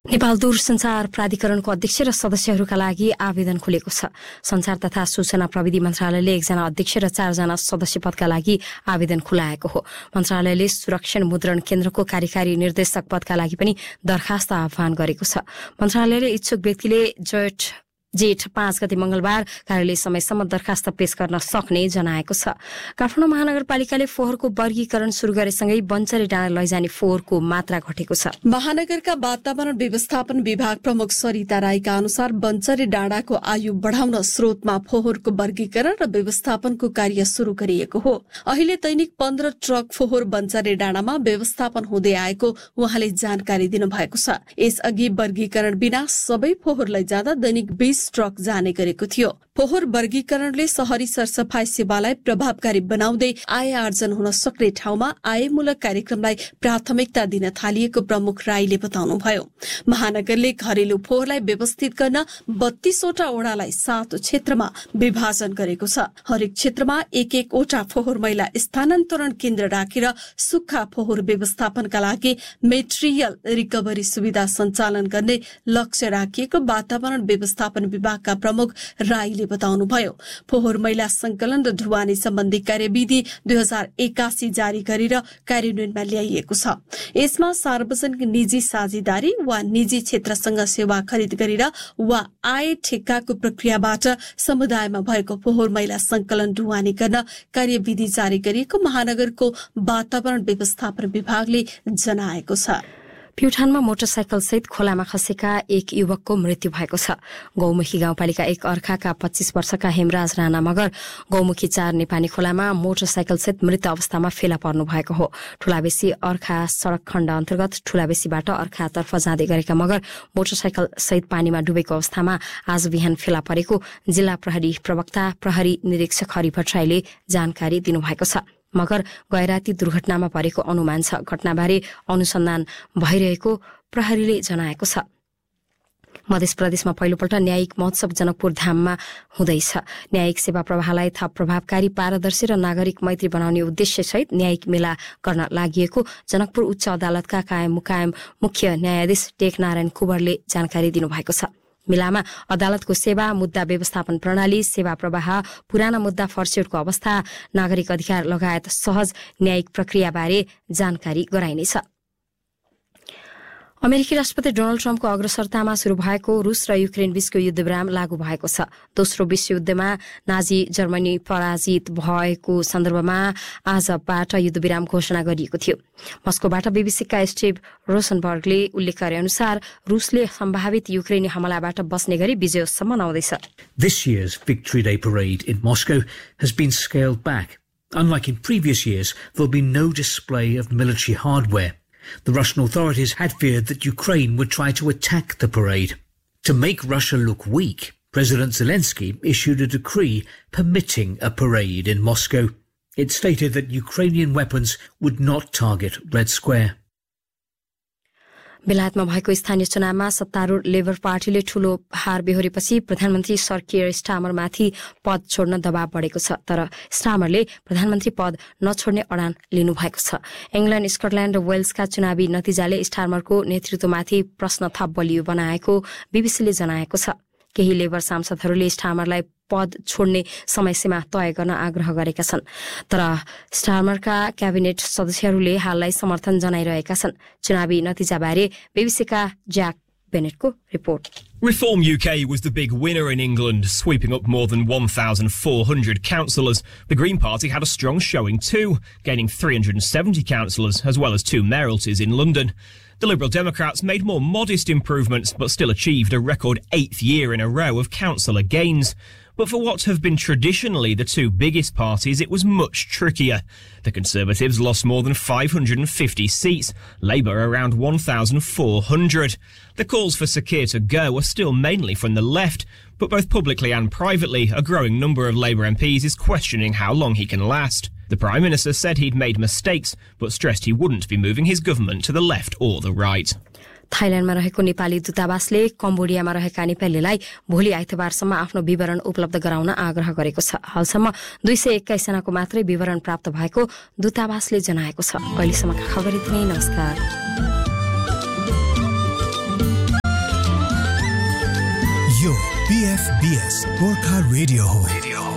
नेपाल दूरसञ्चार प्राधिकरणको अध्यक्ष र सदस्यहरूका लागि आवेदन खुलेको छ। सञ्चार तथा सूचना प्रविधि मन्त्रालयले 1 जना अध्यक्ष र 4 जना सदस्य पदका लागि आवेदन खुलाएको हो। मन्त्रालयले सुरक्षण मुद्रण केन्द्रको कार्यकारी निर्देशक पदका लागि पनि दरखास्त आह्वान गरेको छ। मन्त्रालयले इच्छुक व्यक्तिले जेठ 5 गते मंगलबार कार्यालय समयसम्म दरखास्त पेश गर्न सक्ने जनाएको छ। काठमाडौँ महानगरपालिकाले फोहोरको वर्गीकरण शुरू गरेसँगै बन्चरे डाँडा लैजाने फोहोरको मात्रा घटेको छ। महानगरका वातावरण व्यवस्थापन विभाग प्रमुख सरिता राईका अनुसार बन्चरे डाँडाको आयु बढ़ाउन स्रोतमा फोहोरको वर्गीकरण र व्यवस्थापनको कार्य शुरू गरिएको हो। अहिले दैनिक 15 ट्रक फोहोर बन्चरे डाँडामा व्यवस्थापन हुँदै आएको उहाँले जानकारी दिनुभएको छ। यसअघि वर्गीकरण बिना सबै फोहोर लैजाँदा दैनिक 20 ट्रक जाने गरेको थियो। फोहोर वर्गीकरणले शहरी सरसफाई सेवालाई प्रभावकारी बनाउँदै आय आर्जन हुन सक्ने ठाउँमा आयमूलक कार्यक्रमलाई प्राथमिकता दिन थालिएको प्रमुख राईले बताउनुभयो। महानगरले घरेलु फोहोरलाई व्यवस्थित गर्न 32 वटा ओडालाई 7 क्षेत्रमा विभाजन गरेको छ। हरेक क्षेत्रमा 1-1 वटा फोहोर मैला स्थानान्तरण केन्द्र राखेर सुक्खा फोहोर व्यवस्थापनका लागि मेटेरियल रिकभरी सुविधा सञ्चालन गर्ने लक्ष्य राखिएको वातावरण व्यवस्थापन विभागका प्रमुख राईले बताउनुभयो। फोहोर मैला संकलन र ढुवानी सम्बन्धी कार्यविधि 2081 जारी गरेर कार्यान्वयनमा ल्याइएको छ। यसमा सार्वजनिक निजी साझेदारी वा निजी क्षेत्रसँग सेवा खरिद गरेर वा आय ठेक्काको प्रक्रियाबाट समुदायमा भएको फोहोर मैला संकलन ढुवानी गर्न कार्यविधि जारी गरिएको महानगरको वातावरण व्यवस्थापन विभागले जनाएको छ। प्युठानमा मोटरसाइकल सहित खोलामा खसेका एक युवकको मृत्यु भएको छ। गौमुखी गाउँपालिका 1 अर्खाका 25 वर्षका हेमराज राणा मगर गौमुखी 4 नेपाली खोलामा मोटरसाइकल सहित मृत अवस्थामा फेला पर्नु भएको हो। ठुलाबेसी अर्खा सड़क खण्ड अन्तर्गत ठुलाबेसीबाट अर्खातर्फ जाँदै गरेका मगर मोटरसाइकल सहित पानीमा डुबेको अवस्थामा आज बिहान फेला परेको जिल्ला प्रहरी प्रवक्ता प्रहरी निरीक्षक हरि भट्टराईले जानकारी दिनुभएको छ। मगर गैराती दुर्घटनामा परेको अनुमान छ। घटनाबारे अनुसन्धान भइरहेको प्रहरीले जनाएको छ। मध्य प्रदेशमा पहिलोपल्ट न्यायिक महोत्सव जनकपुर धाममा हुँदैछ। न्यायिक सेवा प्रवाहलाई थप प्रभावकारी, पारदर्शी र नागरिक मैत्री बनाउने उद्देश्यसहित न्यायिक मेला गर्न लागि जनकपुर उच्च अदालतका कायम मुकायम मुख्य न्यायाधीश टेकनारायण कुँवरले जानकारी दिनुभएको छ। मेलामा अदालतको सेवा, मुद्दा व्यवस्थापन प्रणाली, सेवा प्रवाह, पुराना मुद्दा फर्स्यौटको अवस्था, नागरिक अधिकार लगायत सहज न्यायिक प्रक्रियाबारे जानकारी गराइनेछ। अमेरिकी राष्ट्रपति डोनाल्ड ट्रम्पको अग्रसरतामा शुरू भएको रूस र युक्रेन बीचको युद्धविराम लागू भएको छ। दोस्रो विश्वयुद्धमा नाजी जर्मनी पराजित भएको सन्दर्भमा आजबाट युद्धविराम घोषणा गरिएको थियो। मस्कोबाट बीबीसीका स्टिभ रोसनबर्गले उल्लेख गरे अनुसार रूसले सम्भावित युक्रेनी हमलाबाट बस्ने गरी विजयोत्सव मनाउँदैछ। This year's Victory Day parade in Moscow has been scaled back. Unlike in previous years, there'll be no display of military hardware. The Russian authorities had feared that Ukraine would try to attack the parade. To make Russia look weak, President Zelensky issued a decree permitting a parade in Moscow. It stated that Ukrainian weapons would not target Red Square. बेलायतमा भएको स्थानीय चुनावमा सत्तारूढ़ labour पार्टीले ठूलो हार बेहोरेपछि प्रधानमन्त्री sir कियर स्टामरमाथि पद छोड्न दबाव बढेको छ। तर स्टामरले प्रधानमन्त्री पद नछोड्ने अडान लिनुभएको छ। इंग्ल्याण्ड, स्कटल्याण्ड र वेल्सका चुनावी नतिजाले स्टामरको नेतृत्वमाथि प्रश्न थप बलियो बनाएको बीबीसीले जनाएको छ। केही लेबर सांसदहरूले स्टामरलाई पद छोड्ने समयसीमा तय गर्न आग्रह गरेका छन्। तर स्टामरका क्याबिनेट सदस्यहरूले हाललाई समर्थन जनाइरहेका छन्। चुनावी नतिजाबारे बीबीसीका jack बेनेटको report. Reform UK was the big winner in England, sweeping up more than 1,400 councillors. The Green Party had a strong showing too, gaining 370 councillors as well as 2 mayoralties in London. The Liberal Democrats made more modest improvements but still achieved a record 8th year in a row of councillor gains. But for what have been traditionally the 2 biggest parties, it was much trickier. The Conservatives lost more than 550 seats, Labour around 1,400. The calls for Sir Keir to go are still mainly from the left, but both publicly and privately, a growing number of Labour MPs is questioning how long he can last. The Prime Minister said he'd made mistakes, but stressed he wouldn't be moving his government to the left or the right. थाइल्याण्डमा रहेको नेपाली दूतावासले कम्बोडियामा रहेका नेपालीलाई भोलि आइतबारसम्म आफ्नो विवरण उपलब्ध गराउन आग्रह गरेको छ। हालसम्म 221 जनाको मात्रै विवरण प्राप्त भएको दूतावासले जनाएको छ। अहिलेसम्मका खबर यति नै। नमस्कार। यो PFBS गोर्खा रेडियो हो।